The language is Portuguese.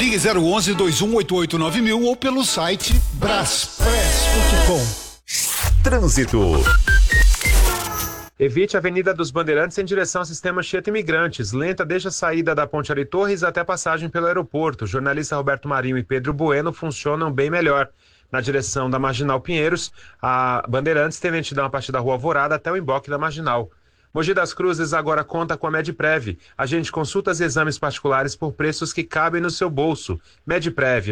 Ligue 011 2188 ou pelo site braspress.com. Trânsito. Evite a Avenida dos Bandeirantes em direção ao sistema Anchieta Imigrantes. Lenta desde a saída da Ponte Ari Torres até a passagem pelo aeroporto. Jornalista Roberto Marinho e Pedro Bueno funcionam bem melhor. Na direção da Marginal Pinheiros, a Bandeirantes tem lentidão a partir da Rua Alvorada até o emboque da Marginal. Mogi das Cruzes agora conta com a Medprev. Agende consultas e exames particulares por preços que cabem no seu bolso. Medprev.